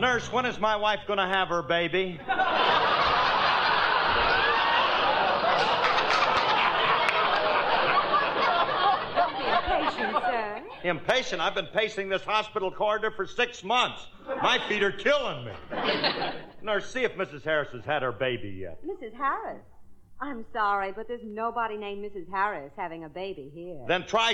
Nurse, when is my wife going to have her baby? Don't be impatient, sir. Impatient? I've been pacing this hospital corridor for 6 months. My feet are killing me. Nurse, see if Mrs. Harris has had her baby yet. Mrs. Harris? I'm sorry, but there's nobody named Mrs. Harris having a baby here. Then try